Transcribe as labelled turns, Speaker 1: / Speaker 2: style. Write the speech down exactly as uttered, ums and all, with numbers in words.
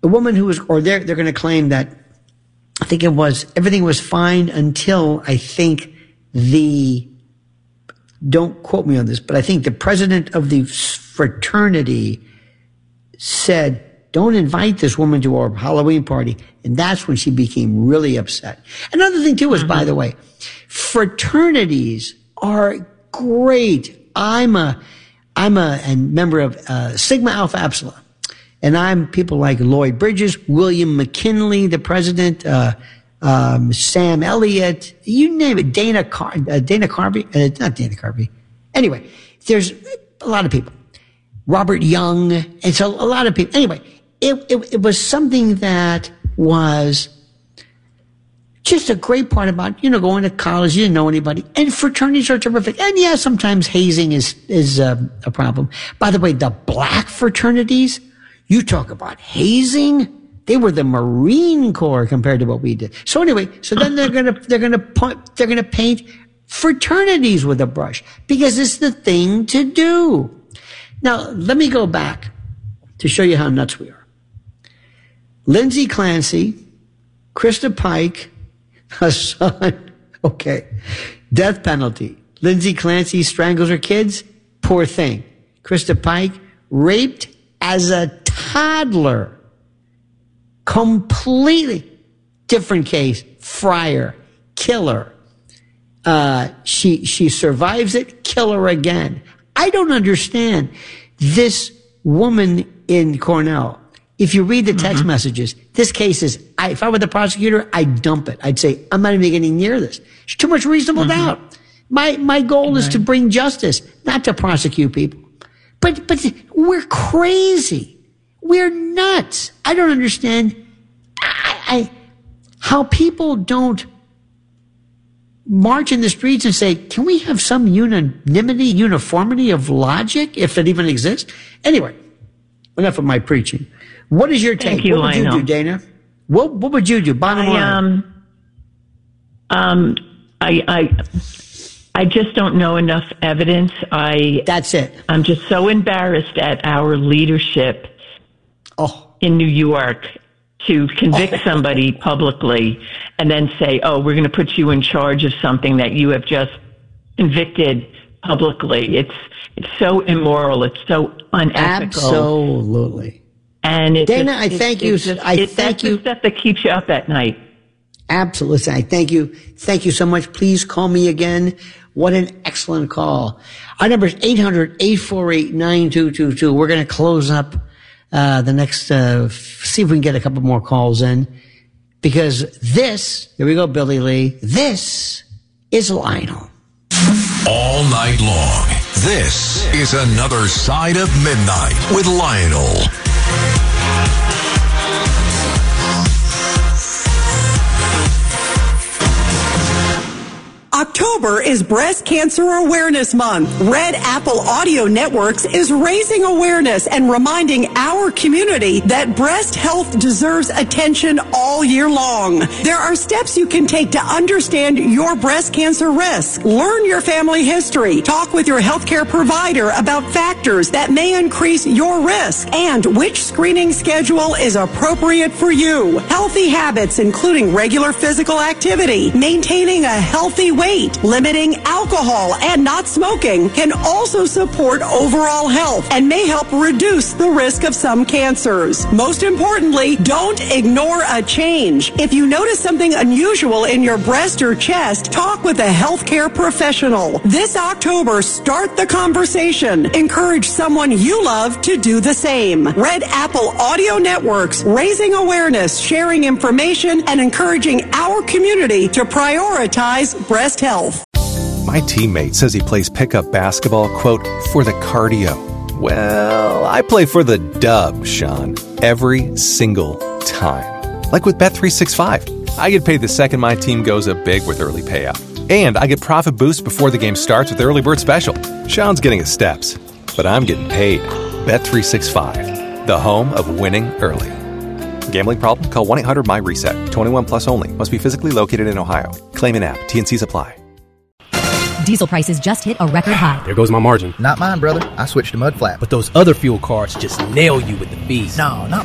Speaker 1: the woman who was, or they're, they're going to claim that, I think it was, everything was fine until I think the, don't quote me on this, but I think the president of the fraternity said, don't invite this woman to our Halloween party. And that's when she became really upset. Another thing too is, mm-hmm. by the way, fraternities are great. I'm a, I'm a, a member of uh, Sigma Alpha Epsilon. And I'm people like Lloyd Bridges, William McKinley, the president, uh, um, Sam Elliott, you name it, Dana Car- uh, Dana Carvey, uh, not Dana Carvey. Anyway, there's a lot of people. Robert Young, and so a lot of people. Anyway, it, it, it was something that was just a great part about, you know, going to college. You didn't know anybody. And fraternities are terrific. And yeah, sometimes hazing is, is uh, a problem. By the way, the black fraternities, you talk about hazing. They were the Marine Corps compared to what we did. So anyway, so then they're gonna, they're gonna point, they're gonna paint fraternities with a brush because it's the thing to do. Now, let me go back to show you how nuts we are. Lindsay Clancy, Krista Pike, Hassan, okay, death penalty. Lindsay Clancy strangles her kids, poor thing. Krista Pike, raped as a toddler. Completely different case. Fryer, killer. Uh, she, she survives it, kill her again. I don't understand this woman in Cornell. If you read the text mm-hmm. messages, this case is, I, if I were the prosecutor, I'd dump it. I'd say, I'm not even getting near this. There's too much reasonable mm-hmm. doubt. My, my goal right. is to bring justice, not to prosecute people. But, but we're crazy. We're nuts. I don't understand I, I, how people don't march in the streets and say, can we have some unanimity, uniformity of logic, if it even exists? Anyway, enough of my preaching. What is your take?
Speaker 2: Thank you,
Speaker 1: what would
Speaker 2: Lionel.
Speaker 1: you do, Dana? What, what would you do? Bottom
Speaker 2: I,
Speaker 1: line.
Speaker 2: Um, um, I, I, I just don't know enough evidence. I.
Speaker 1: That's it.
Speaker 2: I'm just so embarrassed at our leadership
Speaker 1: oh.
Speaker 2: in New York to convict somebody publicly and then say, oh, we're going to put you in charge of something that you have just convicted publicly. It's it's so immoral. It's so unethical.
Speaker 1: Absolutely.
Speaker 2: And it's
Speaker 1: Dana,
Speaker 2: just,
Speaker 1: I thank you.
Speaker 2: Just,
Speaker 1: I
Speaker 2: it's,
Speaker 1: thank
Speaker 2: that's
Speaker 1: you.
Speaker 2: the stuff that keeps you up at night.
Speaker 1: Absolutely. I thank you. Thank you so much. Please call me again. What an excellent call. Our number is eight hundred, eight four eight, nine two two two. We're going to close up Uh, the next, uh, see if we can get a couple more calls in, because this, here we go, Billy Lee, this is Lionel.
Speaker 3: All night long, this is Another Side of Midnight with Lionel.
Speaker 4: October is Breast Cancer Awareness Month. Red Apple Audio Networks is raising awareness and reminding our community that breast health deserves attention all year long. There are steps you can take to understand your breast cancer risk. Learn your family history. Talk with your healthcare provider about factors that may increase your risk and which screening schedule is appropriate for you. Healthy habits, including regular physical activity, maintaining a healthy weight, limiting alcohol, and not smoking can also support overall health and may help reduce the risk of some cancers. Most importantly, don't ignore a change. If you notice something unusual in your breast or chest, talk with a healthcare professional. This October, start the conversation. Encourage someone you love to do the same. Red Apple Audio Networks, raising awareness, sharing information, and encouraging our community to prioritize breast health.
Speaker 5: My teammate says he plays pickup basketball, quote, for the cardio. Well, I play for the dub, Sean, every single time. Like with Bet three sixty-five. I get paid the second my team goes up big with early payout. And I get profit boost before the game starts with Early Bird Special. Sean's getting his steps, but I'm getting paid. Bet three sixty-five, the home of winning early. Gambling problem? Call one eight hundred M Y reset. twenty-one plus only. Must be physically located in Ohio. Claim an app. T and Cs apply.
Speaker 6: Diesel prices just hit a record high.
Speaker 7: There goes my margin.
Speaker 8: Not mine, brother. I switched to Mud Flat.
Speaker 7: But those other fuel cards just nail you with the fees.
Speaker 8: No, not